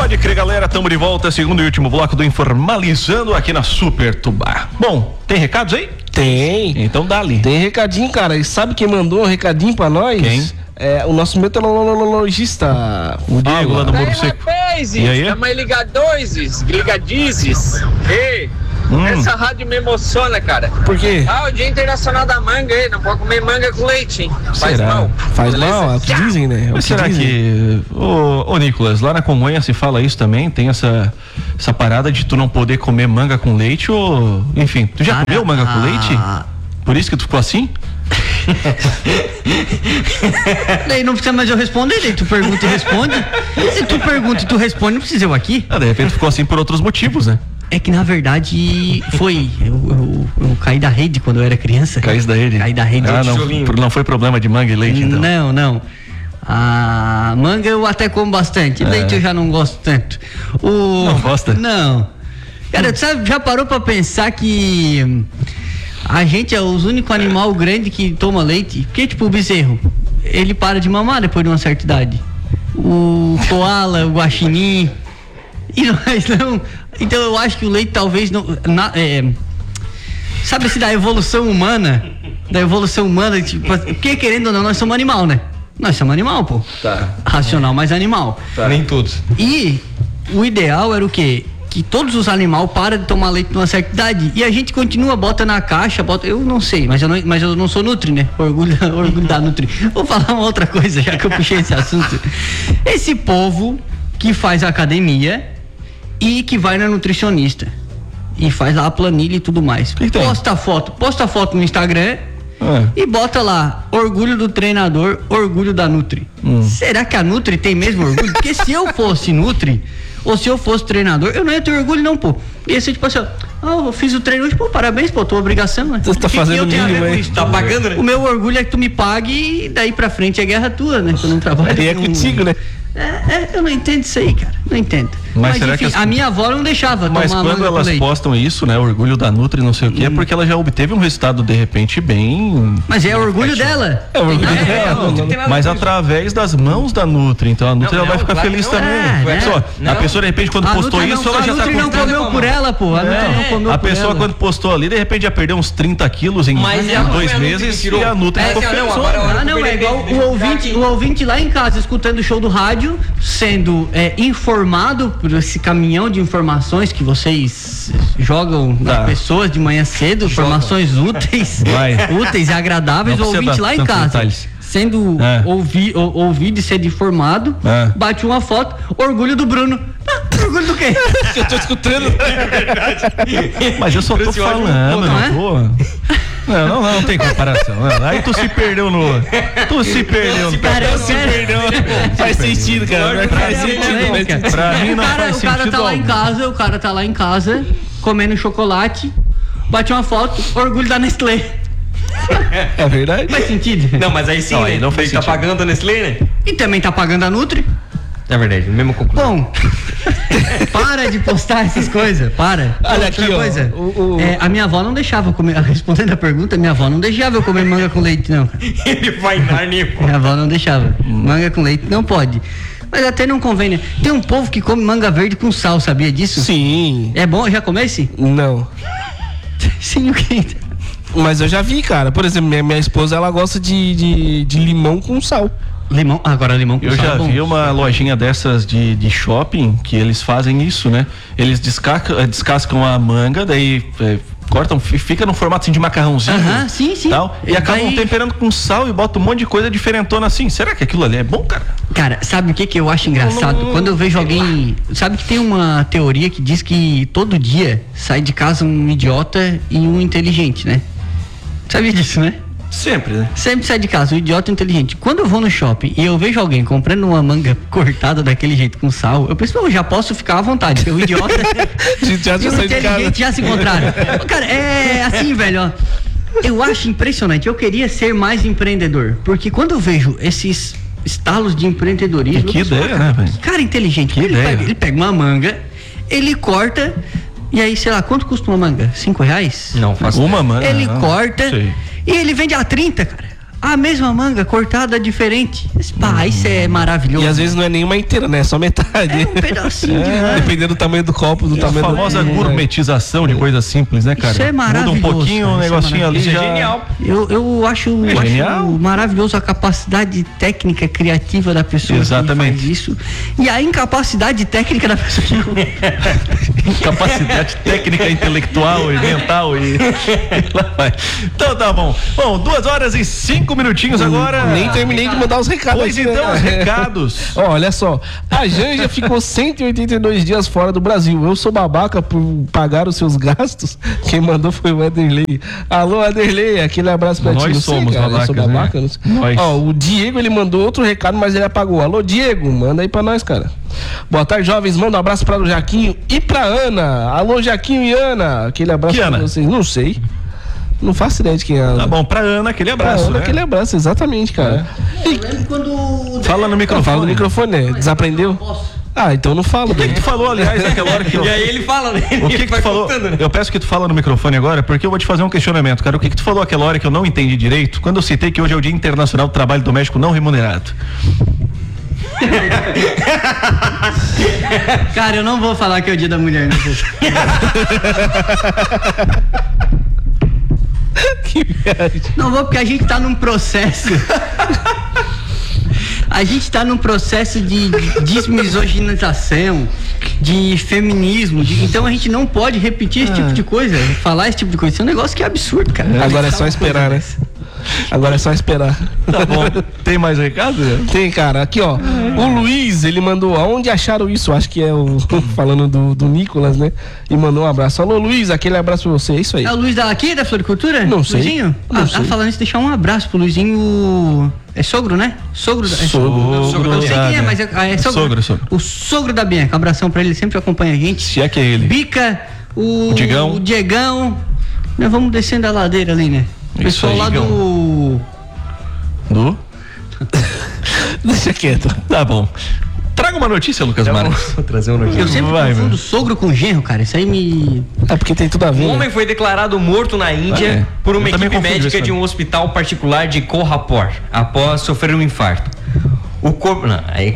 Pode crer, galera, tamo de volta, segundo e último bloco do Informalizando aqui na Super Tubá. Bom, tem recados aí? Tem. Então dá-lhe. Tem recadinho, cara. E sabe quem mandou um recadinho pra nós? Quem? É o nosso meteorologista, o Diego lá do Morro Seco. Rapazes, e aí? tamo aí ligadizes. Essa rádio me emociona, cara. Por quê? O Dia Internacional da Manga aí, não pode comer manga com leite, hein? Faz Será? mal. Faz Beleza? mal? É o que dizem, né? É o Mas que será dizem. que... Ô, Nicolas, lá na Congonha se fala isso também? Tem essa parada de tu não poder comer manga com leite ou... Enfim, tu já comeu manga com leite? Por isso que tu ficou assim? Daí não precisa mais eu responder, daí tu pergunta e responde. Se tu pergunta e tu responde, não precisa eu aqui. De repente ficou assim por outros motivos, né? É que na verdade foi. Eu caí da rede quando eu era criança. Caísse da rede? Caí da rede. Não foi problema de manga e leite, então? Não. A manga eu até como bastante. Leite eu já não gosto tanto. Não gosta? Não. Cara, sabe, já parou pra pensar que a gente é os únicos animal grande que toma leite? Porque, tipo, o bezerro, ele para de mamar depois de uma certa idade. O koala, o guaxinim. E nós não. Então eu acho que o leite talvez não. Sabe assim, da evolução humana? Tipo, porque querendo ou não, nós somos animal, né? Nós somos animal, pô. Tá. Racional, mas animal. Tá. Nem todos. E o ideal era o quê? Que todos os animais param de tomar leite numa certa idade. E a gente continua, bota na caixa, bota. Eu não sei, mas eu não sou Nutri, né? Orgulho da Nutri. Vou falar uma outra coisa, já que eu puxei esse assunto. Esse povo que faz academia e que vai na nutricionista e faz lá a planilha e tudo mais. Posta foto no Instagram e bota lá, orgulho do treinador, orgulho da Nutri. Será que a Nutri tem mesmo orgulho? Porque se eu fosse Nutri ou se eu fosse treinador, eu não ia ter orgulho não, pô. Ia ser tipo assim, eu fiz o treino hoje, pô, parabéns, pô, tua obrigação, né? Você tá fazendo o mínimo, hein? Tá pagando, né? O meu orgulho é que tu me pague e daí pra frente é guerra tua, né? Que eu não trabalho. E é contigo, né? Eu não entendo isso aí, cara. Não entendo. Mas será enfim, que a minha avó não deixava Mas tomar quando manga com elas leite. postam isso, né? Orgulho da Nutri, não sei o que, é porque ela já obteve um resultado, de repente, bem... Mas é orgulho dela. É orgulho dela. Mas através das mãos da Nutri. Então a Nutri ela vai ficar feliz também. A pessoa, de repente, quando postou isso, ela já tá A Nutri não comeu por ela, pô. A Nutri não comeu A por pessoa, ela. quando postou ali, de repente já perdeu uns 30 quilos em Mas 2 meses e a Nutri ficou feliz. Não, é igual o ouvinte lá em casa, escutando o show do rádio, sendo informado por esse caminhão de informações que vocês jogam nas pessoas de manhã cedo, informações úteis e agradáveis. O ouvinte lá em casa, sendo ouvido e sendo informado, bate uma foto, orgulho do Bruno. Orgulho do quê? Eu tô escutando. Mas eu só tô falando, não tem comparação. Aí tu se perdeu no. Faz sentido, cara. Faz sentido. Pra mim não faz sentido. O cara tá lá em casa, comendo chocolate, bate uma foto, orgulho da Nestlé. É verdade? Faz sentido? Não, mas aí sim, Aí não faz ele tá sentido. pagando a Nestlé, né? E também tá pagando a Nutri. É verdade, mesmo conclusão. Bom, para de postar essas coisas, para. Olha Outra aqui, coisa, ó. a minha avó não deixava eu comer, respondendo a pergunta, minha avó não deixava eu comer manga com leite, não. Ele vai dar Minha avó não deixava. Manga com leite não pode. Mas até não convém, né? Tem um povo que come manga verde com sal, sabia disso? Sim. É bom? Já comece? Não. Sim, o que? Mas eu já vi, cara. Por exemplo, minha esposa, ela gosta de limão com sal. Limão, agora limão com Eu sal já é bom. vi uma lojinha dessas de shopping que eles fazem isso, né? Eles descascam a manga, daí cortam, fica no formato assim de macarrãozinho. Sim. Tal, e acabam temperando com sal e botam um monte de coisa diferentona assim. Será que aquilo ali é bom, cara? Cara, sabe o que eu acho engraçado? Quando eu vejo alguém... Sabe que tem uma teoria que diz que todo dia sai de casa um idiota e um inteligente, né? Sabia disso, né? Sempre, né? Sempre sai de casa, um idiota inteligente. Quando eu vou no shopping e eu vejo alguém comprando uma manga cortada daquele jeito com sal, eu penso, eu já posso ficar à vontade. O idiota e o inteligente já se encontraram. Cara, é assim, velho, ó. Eu acho impressionante. Eu queria ser mais empreendedor. Porque quando eu vejo esses estalos de empreendedorismo... Que ideia, né, velho? Cara inteligente. Ele pega uma manga, ele corta... E aí, sei lá, quanto custa uma manga? R$5? Não, faz uma manga. Ele corta sei. e ele vende a 30, cara. a mesma manga cortada diferente. Pá, isso é maravilhoso. E às vezes não é nenhuma inteira, né? É só metade. É um pedacinho de manga. Dependendo do tamanho do copo, do tamanho A famosa gourmetização de coisa simples, né, cara? Isso é maravilhoso. Muda um pouquinho, cara, o negocinho ali Isso já... é genial. Eu acho genial. maravilhoso a capacidade técnica, criativa da pessoa Exatamente. que faz isso. E a incapacidade técnica da pessoa que Capacidade técnica, intelectual e mental e lá vai. Então tá bom. Bom, 2h05 minutinhos agora. Nem terminei de mandar os recados. Pois aqui, então, né? os recados. Ó, olha só, a Janja ficou 182 dias fora do Brasil. Eu sou babaca por pagar os seus gastos. Quem mandou foi o Ederley. Alô, Ederley, aquele abraço pra ti. Nós Não sei, somos cara, babacas, eu sou babaca, né? não sei. Nós. Ó, o Diego, ele mandou outro recado, mas ele apagou. Alô, Diego, manda aí pra nós, cara. Boa tarde, jovens. Manda um abraço para o Jaquinho e pra Ana. Alô, Jaquinho e Ana. Aquele abraço Que pra Ana? vocês. Não sei. Não faço ideia de quem é a Ana. Tá bom, pra Ana, aquele Pra abraço, Ana, né? aquele abraço, exatamente, cara. eu lembro quando Fala no microfone. Fala no microfone, né? Desaprendeu? Ah, então não falo. O que tu falou, aliás, naquela hora que eu... E aí ele fala, né? O que tu falou? Eu peço que tu fala no microfone agora, porque eu vou te fazer um questionamento, cara. O que tu falou aquela hora que eu não entendi direito, quando eu citei que hoje é o Dia Internacional do Trabalho Doméstico Não Remunerado? Cara, eu não vou falar que é o dia da mulher, né? Que viagem. Não vou, porque a gente tá num processo. A gente tá num processo de desmisoginização, de feminismo, então a gente não pode repetir esse tipo de coisa, falar esse tipo de coisa. Isso é um negócio que é absurdo, cara. Agora é só esperar, né? Agora é só esperar. Tá bom. Tem mais recado? Tem, cara. Aqui, ó. O Luiz, ele mandou. Aonde acharam isso? Acho que é o. Falando do Nicolas, né? E mandou um abraço. Alô, Luiz, aquele abraço pra você. É isso aí. É o Luiz daqui, da Floricultura? Não sei. Luizinho? Não sei. Falando isso, deixar um abraço pro Luizinho. É sogro, né? Sogro da. Sogro Eu sei da quem é, Bia. mas é sogro. Sogro. O sogro da Bianca. Abração pra ele, sempre acompanha a gente. Se é que é ele. Bica, o Diegão. Nós vamos descendo a ladeira ali, né? O Isso pessoal aí, lá Diegão. do. Deixa quieto. Tá bom. Traga uma notícia, Lucas Mara. Vou trazer uma notícia. Eu sempre Vai, confundo meu. sogro com genro, cara. Isso aí me. É porque tem tudo a ver. Um né? homem foi declarado morto na Índia por uma Eu também equipe confundo médica isso, de um hospital particular de Kolhapur após sofrer um infarto. O corpo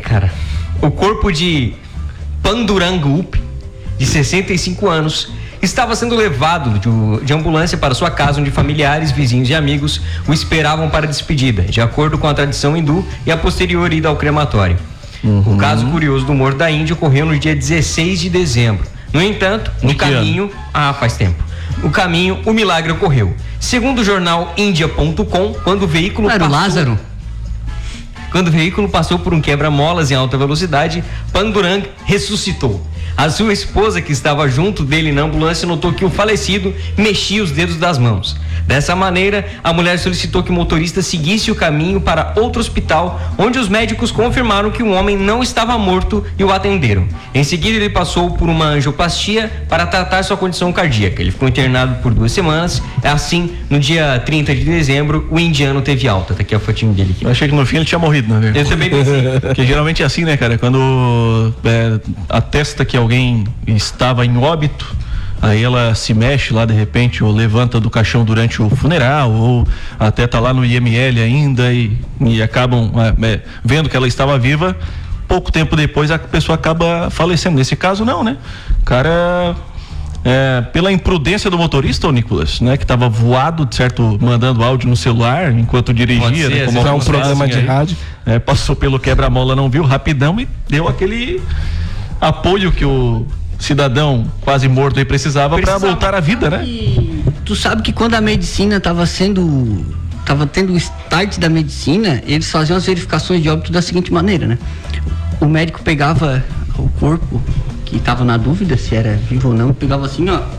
de Pandurang Up, de 65 anos, estava sendo levado de ambulância para sua casa, onde familiares, vizinhos e amigos o esperavam para a despedida, de acordo com a tradição hindu e a posterior ida ao crematório. O caso curioso do morto da Índia ocorreu no dia 16 de dezembro. No entanto, no caminho... faz tempo. No caminho, o milagre ocorreu. Segundo o jornal India.com, quando o veículo Era o Lázaro? Quando o veículo passou por um quebra-molas em alta velocidade, Pandurang ressuscitou. A sua esposa, que estava junto dele na ambulância, notou que o falecido mexia os dedos das mãos. Dessa maneira, a mulher solicitou que o motorista seguisse o caminho para outro hospital, onde os médicos confirmaram que o homem não estava morto e o atenderam. Em seguida, ele passou por uma angioplastia para tratar sua condição cardíaca. Ele ficou internado por 2 semanas. Assim, no dia 30 de dezembro, o indiano teve alta. Tá aqui a fotinho dele aqui. Eu achei que no fim ele tinha morrido, né? Eu também pensei. Porque geralmente é assim, né, cara? Quando atesta que alguém estava em óbito, aí ela se mexe lá de repente, ou levanta do caixão durante o funeral, ou até tá lá no IML ainda e acabam vendo que ela estava viva. Pouco tempo depois a pessoa acaba falecendo. Nesse caso não, né? O cara, pela imprudência do motorista, ô Nicolas, né? Que estava voado, certo, mandando áudio no celular enquanto dirigia, né, como é um alguns programa fazem de aí. rádio. Passou pelo quebra-mola, não viu rapidão e deu aquele apoio que o cidadão quase morto aí precisava para voltar à vida, né? E tu sabe que quando a medicina tava tendo o start da medicina, eles faziam as verificações de óbito da seguinte maneira, né? O médico pegava o corpo que estava na dúvida se era vivo ou não, pegava assim, ó.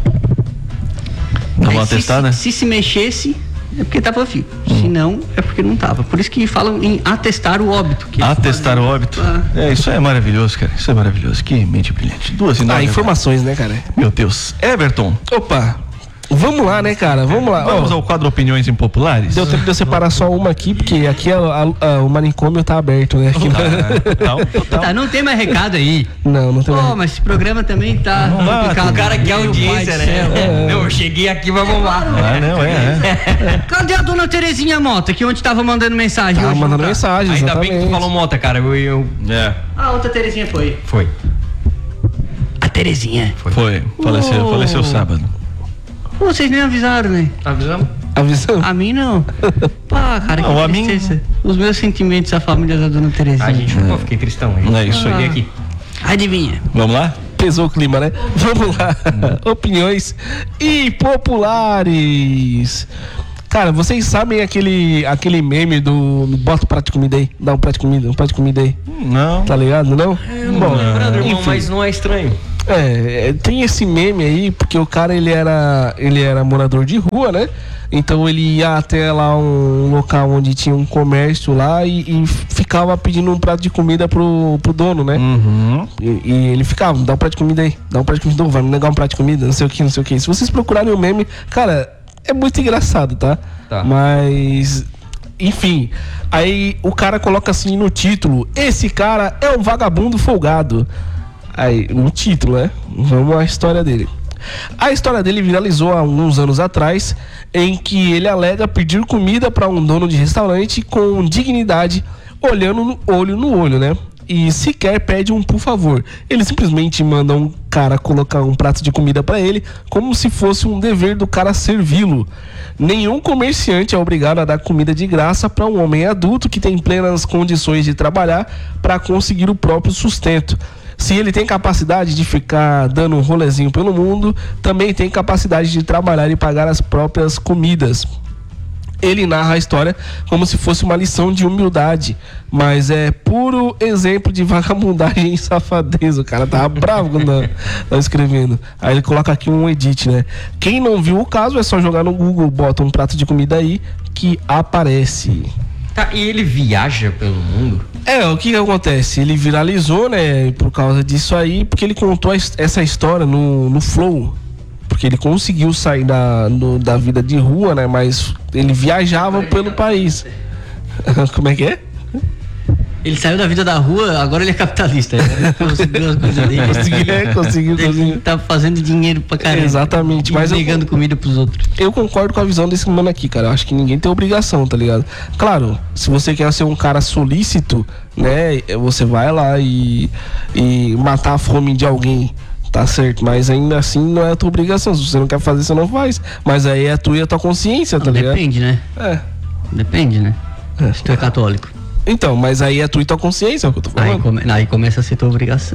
Dá uma testada, né? Se mexesse, é porque tava vivo. Se não, é porque não tava. Por isso que falam em atestar o óbito. Atestar o óbito. Isso é maravilhoso, cara. Isso é maravilhoso. Que mente brilhante. 2:09. Informações, né, cara? Meu Deus. Everton. Opa! Vamos lá, né, cara? Vamos lá. Vamos ao quadro Opiniões Impopulares? Deu tempo de eu separar só uma aqui, porque aqui o manicômio tá aberto, né? Aqui Tá, não tem mais recado aí. Não tem mais. Mas esse programa também tá complicado. O cara quer audiência, né? Não, eu cheguei aqui, vamos lá. Cadê a dona Terezinha Mota, que ontem tava mandando mensagem? Tava hoje mandando não tá? mensagem, Ainda exatamente. bem que tu falou Mota, cara. A outra Terezinha foi. Foi. A Terezinha. Foi. Faleceu sábado. Vocês nem avisaram, né? Avisamos? Avisando. A mim não. Pá, cara, Não, que a mim- tristeza. Os meus sentimentos à família da dona Terezinha. A gente fiquei tristão. É isso aí. Cheguei aqui. Adivinha? Vamos lá? Pesou o clima, né? Vamos lá. Opiniões impopulares. Cara, vocês sabem aquele meme do bota um prato de comida aí? Dá um prato de comida aí. Não. Tá ligado, não? Bom, Lembrando, irmão, enfim. mas não é estranho. Tem esse meme aí, porque o cara ele era morador de rua, né? Então ele ia até lá um local onde tinha um comércio lá e ficava pedindo um prato de comida pro dono, né? Uhum. E ele ficava, dá um prato de comida aí, dá um prato de comida, vai me negar um prato de comida, não sei o que. Se vocês procurarem o meme, cara, é muito engraçado, tá? Mas, enfim, aí o cara coloca assim no título: esse cara é um vagabundo folgado. Aí, no título, né? Vamos à história dele. A história dele viralizou há alguns anos atrás, em que ele alega pedir comida para um dono de restaurante com dignidade, olhando no olho, né? E sequer pede um por favor. Ele simplesmente manda um cara colocar um prato de comida para ele, como se fosse um dever do cara servi-lo. Nenhum comerciante é obrigado a dar comida de graça para um homem adulto que tem plenas condições de trabalhar para conseguir o próprio sustento. Se ele tem capacidade de ficar dando um rolezinho pelo mundo, também tem capacidade de trabalhar e pagar as próprias comidas. Ele narra a história como se fosse uma lição de humildade, mas é puro exemplo de vagabundagem e safadeza. O cara tava bravo quando tava escrevendo. Aí ele coloca aqui um edit, né? Quem não viu o caso é só jogar no Google, bota um prato de comida aí que aparece. Tá, e ele viaja pelo mundo? O que acontece? Ele viralizou, né, por causa disso aí, porque ele contou essa história no Flow. Porque ele conseguiu sair da vida de rua, né, mas ele viajava pelo país. Como é que é? Ele saiu da vida da rua, agora ele é capitalista. Ele conseguiu as coisas dele. Conseguiu. Ele tá fazendo dinheiro pra caramba. Exatamente, mas negando comida pros outros. Eu concordo com a visão desse mano aqui, cara. Eu acho que ninguém tem obrigação, tá ligado? Claro, se você quer ser um cara solícito, né, você vai lá e matar a fome de alguém, tá certo? Mas ainda assim não é a tua obrigação. Se você não quer fazer, você não faz. Mas aí é a tua e a tua consciência, tá ligado? Depende, né? Depende, né? Se tu é católico. Então, mas aí é a tua e tua consciência, é o que eu tô falando. Aí começa a ser tua obrigação.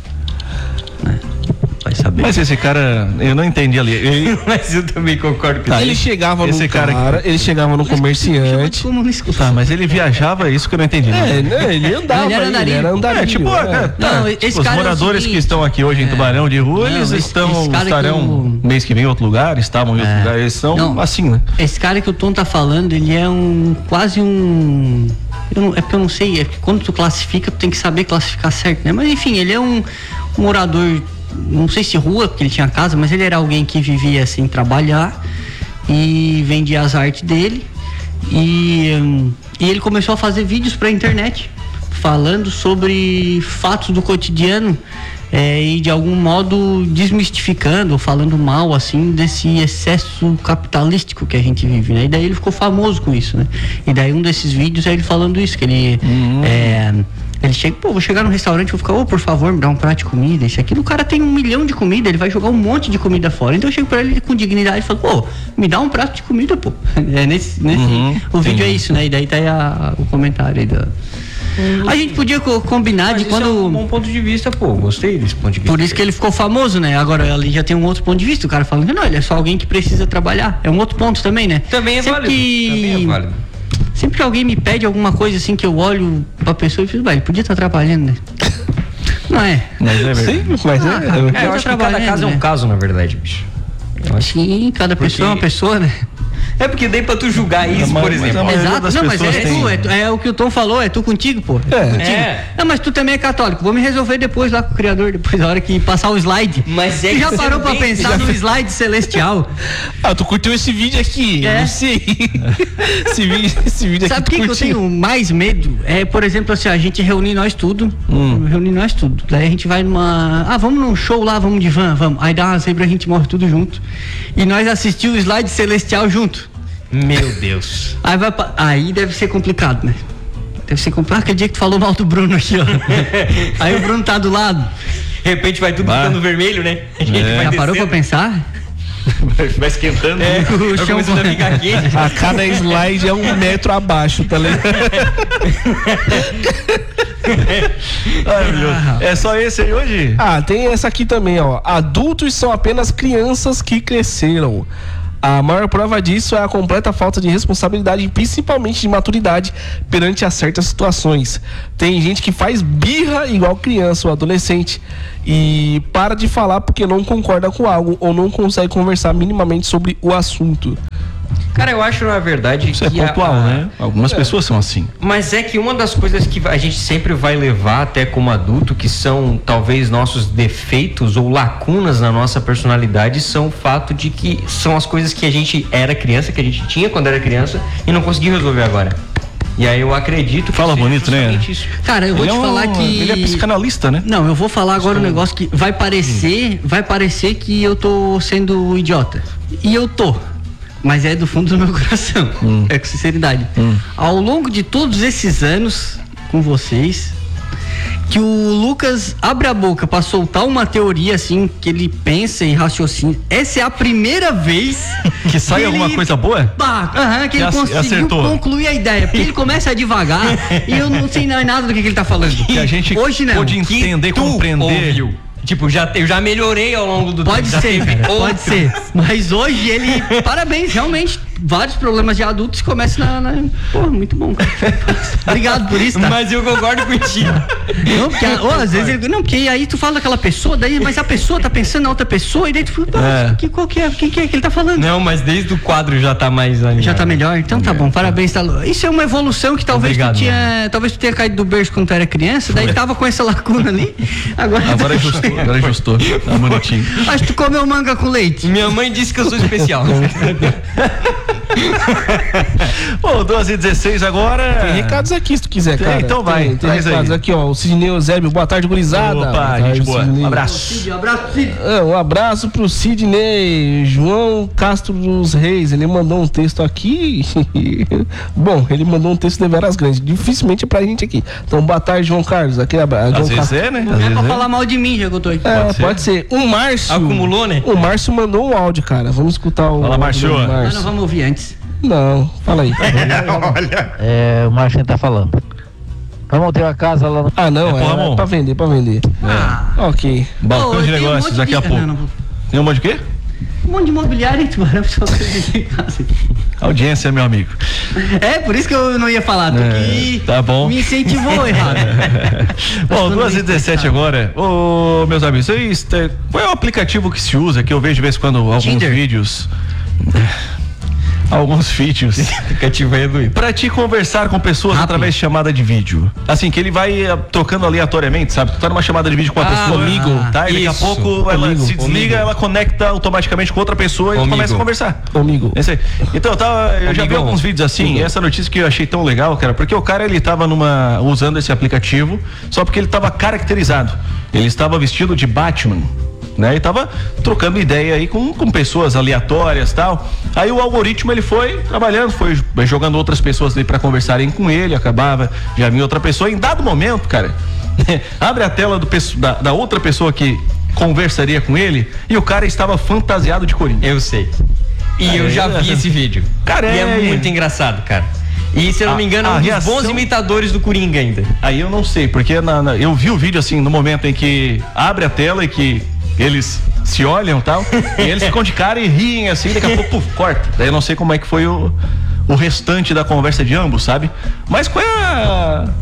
Vai saber. Mas esse cara, eu não entendi ali. Mas eu também concordo com Ele chegava esse no cara cara, ele chegava no comerciante. Tá, mas ele viajava, é isso que eu não entendi. Ele andava, Ele era andarilho. Os moradores que estão aqui hoje em Tubarão de Rua, eles estarão mês que vem em outro lugar, estavam em outro lugar, eles são assim, né? Esse cara que o Tom tá falando, ele é quase um... é porque eu não sei, é que quando tu classifica, tu tem que saber classificar certo, né? Mas enfim, ele é um morador, não sei se rua, porque ele tinha casa, mas ele era alguém que vivia sem trabalhar e vendia as artes dele e ele começou a fazer vídeos pra internet falando sobre fatos do cotidiano e de algum modo desmistificando ou falando mal assim desse excesso capitalístico que a gente vive, né? E daí ele ficou famoso com isso, né? E daí um desses vídeos é ele falando isso, que ele ele chega, vou chegar no restaurante, vou ficar, por favor, me dá um prato de comida, isso aqui. O cara tem 1 milhão de comida, ele vai jogar um monte de comida fora. Então eu chego pra ele com dignidade e falo, me dá um prato de comida, pô. O vídeo é isso, né? E daí tá aí o comentário aí a gente podia combinar de quando... Isso é um bom ponto de vista, gostei desse ponto de vista. Por isso que ele ficou famoso, né? Agora ali já tem um outro ponto de vista, o cara falando que não, ele é só alguém que precisa trabalhar. É um outro ponto também, né? Também é válido. Sempre que alguém me pede alguma coisa assim, que eu olho pra pessoa e fico, ele podia estar trabalhando, né? Não é? Mas é verdade. Sim, mas eu acho que cada caso é um caso, na verdade, bicho. Sim, cada pessoa é uma pessoa, né? É porque daí pra tu julgar isso, por exemplo. Exato, não, mas é o que o Tom falou, é tu contigo, pô. Não, mas tu também é católico. Vou me resolver depois lá com o criador, depois da hora que passar o slide. Mas é tu já parou pra pensar no slide celestial? Tu curtiu esse vídeo aqui? Não sei. esse vídeo aqui. Sabe o que eu tenho mais medo? É, por exemplo, assim, a gente reunir nós tudo. Daí a gente vai numa. Vamos num show lá, vamos de van, vamos. Aí dá uma zebra, a gente morre tudo junto. E nós assistimos o slide celestial junto. Meu Deus. Aí deve ser complicado, né? Deve ser complicado. Aquele dia que tu falou mal do Bruno aqui, ó. Aí o Bruno tá do lado. De repente vai tudo ficando vermelho, né? Já parou pra pensar? Vai esquentando. O chão começando a ficar quente. A cada slide é 1 metro abaixo, tá ligado? Ai, meu Deus. É só esse aí hoje? Tem essa aqui também, ó. Adultos são apenas crianças que cresceram. A maior prova disso é a completa falta de responsabilidade e principalmente de maturidade perante a certas situações. Tem gente que faz birra igual criança ou adolescente e para de falar porque não concorda com algo ou não consegue conversar minimamente sobre o assunto. Cara, eu acho, na verdade, isso que é pontual, né? Algumas pessoas são assim. Mas é que uma das coisas que a gente sempre vai levar até como adulto, que são talvez nossos defeitos ou lacunas na nossa personalidade, são o fato de que são as coisas que a gente era criança, que a gente tinha quando era criança e não conseguiu resolver agora. E aí eu acredito que fala bonito, né? Isso. Cara, eu vou te falar que... Ele é psicanalista, né? Não, eu vou falar agora um negócio que vai parecer que eu tô sendo idiota. E eu tô. Mas é do fundo do meu coração. É com sinceridade. Ao longo de todos esses anos com vocês, que o Lucas abre a boca pra soltar uma teoria assim, que ele pensa e raciocina. Essa é a primeira vez que sai alguma coisa boa? Que ele conseguiu concluir a ideia. Porque ele começa a devagar e eu não sei nada do que ele tá falando. Que a gente hoje não. Pode entender, compreender. Ouviu. Tipo, eu já melhorei ao longo do tempo. Pode ser. Mas hoje ele... Parabéns, realmente. Vários problemas de adultos começam Pô, muito bom, cara. Obrigado por isso, tá? Mas eu concordo contigo. Não, porque às vezes... porque aí tu fala daquela pessoa, daí, mas a pessoa tá pensando na outra pessoa, e daí tu fala, qual que é? Quem que é que ele tá falando? Não, mas desde o quadro já tá mais animado. Já tá melhor? Então tá bom, parabéns. Isso é uma evolução que talvez talvez tu tenha caído do berço quando tu era criança, daí tava com essa lacuna ali. Agora ajustou. Tá bonitinho. Mas tu comeu manga com leite? Minha mãe disse que eu sou especial. Bom, 12h16 agora. Tem recados aqui se tu quiser, cara. Então vai. Tem recados aqui, ó. O Sidney Eusébio, boa tarde, gurizada. Opa, gente boa. Um abraço. Sidney. Um abraço pro Sidney. João Castro dos Reis, ele mandou um texto aqui. Bom, ele mandou um texto de veras grandes. Dificilmente é pra gente aqui. Então, boa tarde, João Carlos. Aqui às vezes é, né? Não é pra falar mal de mim, já que eu tô aqui. Pode ser. O Márcio. Acumulou, né? O Márcio mandou um áudio, cara. Vamos escutar o. Fala, Márcio. Mas não vamos ouvir antes. Não, fala aí. Olha. O Márcio tá falando. Vamos ter uma casa lá no... Não, é pra vender. Ok. Balcão de negócios, daqui a pouco. Tem um monte de quê? Um monte de imobiliário em Tubarão, só pra vender casa. Audiência, meu amigo. Por isso que eu não ia falar, que tá bom. Me incentivou errado. Bom, 2h17 agora. Ô, meus amigos, qual é o aplicativo que se usa, que eu vejo de vez em quando alguns vídeos... Alguns vídeos pra te conversar com pessoas através de chamada de vídeo. Assim, que ele vai trocando aleatoriamente, sabe? Tu tá numa chamada de vídeo com a pessoa, amigo, tá? E daqui a pouco ela se desliga, ela conecta automaticamente com outra pessoa e começa a conversar. Amigo. Então, eu já vi alguns vídeos assim, essa notícia que eu achei tão legal, cara, porque o cara, ele tava usando esse aplicativo, só porque ele tava caracterizado. Ele estava vestido de Batman, né? E tava trocando ideia aí com pessoas aleatórias, tal. Aí o algoritmo, ele foi trabalhando, foi jogando outras pessoas ali para conversarem com ele, acabava, já vinha outra pessoa. Em dado momento, cara, abre a tela da outra pessoa que conversaria com ele e o cara estava fantasiado de Coringa. Eu sei. E eu já vi esse vídeo. Cara, e é muito engraçado, cara. E se eu não me engano, é um dos bons imitadores do Coringa ainda. Aí eu não sei, porque eu vi o vídeo assim, no momento em que abre a tela e que eles se olham e tal, e eles ficam de cara e riem assim, daqui a pouco, corta. Daí eu não sei como é que foi o restante da conversa de ambos, sabe? Mas qual é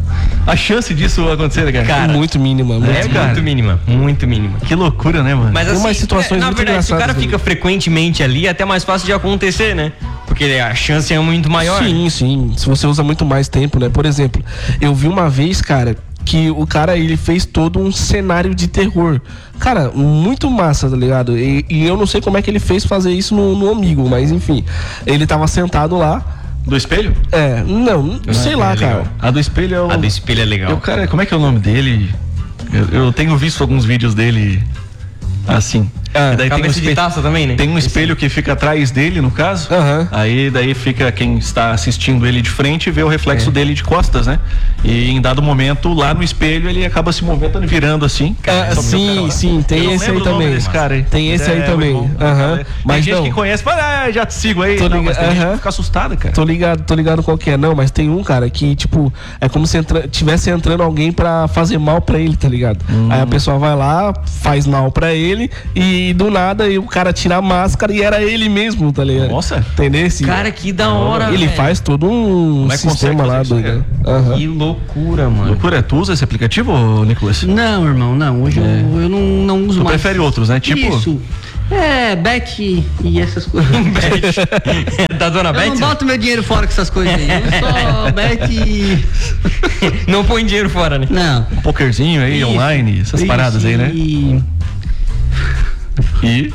A chance disso acontecer, cara? Muito mínima. Muito mínima, muito mínima. Que loucura, né, mano? Mas Tem assim, umas situações na muito verdade, se o cara engraçadas, fica frequentemente ali, é até mais fácil de acontecer, né? Porque a chance é muito maior. Sim. Se você usa muito mais tempo, né? Por exemplo, eu vi uma vez, cara, que o cara, ele fez todo um cenário de terror. Cara, muito massa, tá ligado? E eu não sei como é que ele fez fazer isso no Amigo, mas enfim. Ele tava sentado lá. Do espelho? Não sei lá, cara. A do espelho é o... A do espelho é legal. Cara, como é que é o nome dele? Eu tenho visto alguns vídeos dele assim. E daí cabeça de taça também, né? Tem um espelho que fica atrás dele, no caso. Aí daí fica quem está assistindo ele de frente e vê o reflexo dele de costas, né? E em dado momento, lá no espelho, ele acaba se movimentando e virando assim. Sim, tem esse aí também. Desse cara aí. Tem esse aí também. Mas tem gente que conhece, fala, já te sigo aí. Mas tem gente que fica assustada, cara. Tô ligado qual que é. Não, mas tem um, cara, que, tipo, é como se tivesse entrando alguém pra fazer mal pra ele, tá ligado? Aí a pessoa vai lá, faz mal pra ele e do nada o cara tira a máscara e era ele mesmo, tá ligado? Nossa. Entendeu? Cara, que da hora, Ele faz todo um sistema lá, doido. Que loucura, mano. Loucura. Tu usa esse aplicativo, Nicolas? Não, irmão, não. Hoje eu não uso Tu mais. prefere outros, né? Tipo... Isso. Bet e essas coisas. Da dona Beth? Eu não boto meu dinheiro fora com essas coisas aí. Eu só bet e... Não põe dinheiro fora, né? Não. Um pokerzinho aí, online, essas paradas aí, né? E...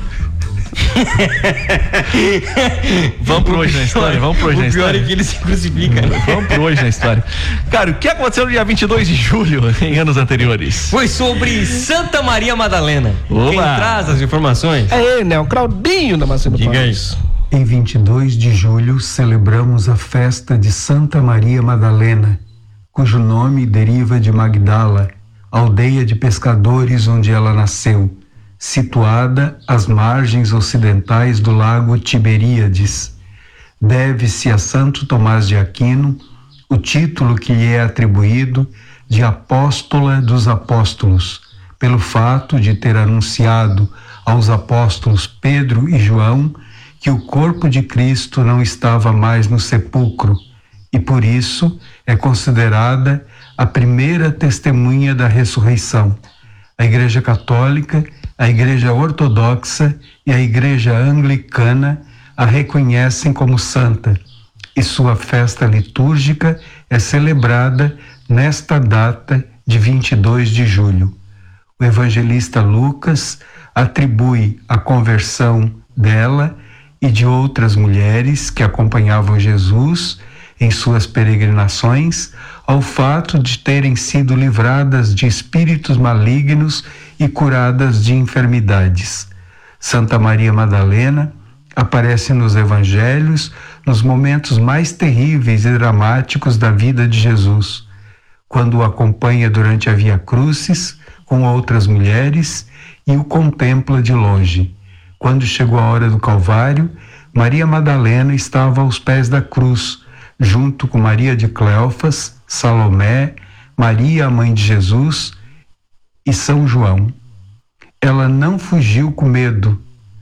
Vamos pro hoje na história, O pior é que ele se crucifica, né? Vamos pro hoje na história. Cara, o que aconteceu no dia 22 de julho em anos anteriores? Foi sobre Santa Maria Madalena. Olá. Quem traz as informações? É ele, né? O Claudinho da Macena. Diga isso. Em 22 de julho celebramos a festa de Santa Maria Madalena, cujo nome deriva de Magdala, aldeia de pescadores onde ela nasceu, situada às margens ocidentais do lago Tiberíades. Deve-se a Santo Tomás de Aquino o título que lhe é atribuído de Apóstola dos Apóstolos, pelo fato de ter anunciado aos apóstolos Pedro e João que o corpo de Cristo não estava mais no sepulcro e por isso é considerada a primeira testemunha da ressurreição. A Igreja Católica, a Igreja Ortodoxa e a Igreja Anglicana a reconhecem como santa e sua festa litúrgica é celebrada nesta data de 22 de julho. O evangelista Lucas atribui a conversão dela e de outras mulheres que acompanhavam Jesus em suas peregrinações ao fato de terem sido livradas de espíritos malignos e curadas de enfermidades. Santa Maria Madalena aparece nos evangelhos nos momentos mais terríveis e dramáticos da vida de Jesus, quando o acompanha durante a Via Crucis com outras mulheres e o contempla de longe. Quando chegou a hora do Calvário, Maria Madalena estava aos pés da cruz, junto com Maria de Cleofas, Salomé, Maria, a mãe de Jesus, e São João. Ela não fugiu com medo,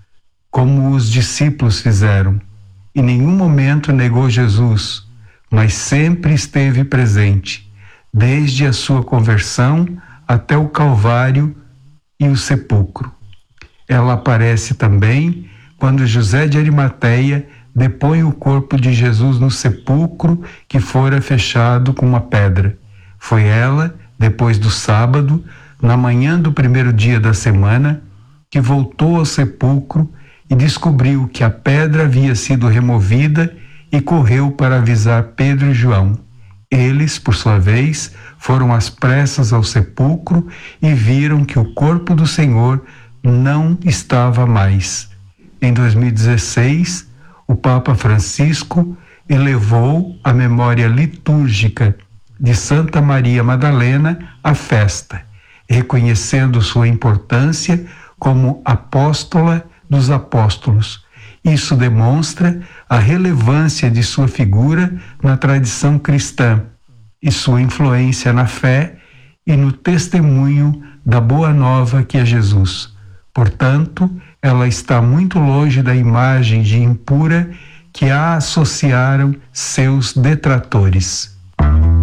como os discípulos fizeram. Em nenhum momento negou Jesus, mas sempre esteve presente, desde a sua conversão até o Calvário e o sepulcro. Ela aparece também quando José de Arimateia depõe o corpo de Jesus no sepulcro que fora fechado com uma pedra. Foi ela, depois do sábado, na manhã do primeiro dia da semana, que voltou ao sepulcro e descobriu que a pedra havia sido removida e correu para avisar Pedro e João. Eles, por sua vez, foram às pressas ao sepulcro e viram que o corpo do Senhor não estava mais. Em 2016, o Papa Francisco elevou a memória litúrgica de Santa Maria Madalena à festa, reconhecendo sua importância como apóstola dos apóstolos. Isso demonstra a relevância de sua figura na tradição cristã e sua influência na fé e no testemunho da boa nova que é Jesus. Portanto, ela está muito longe da imagem de impura que a associaram seus detratores.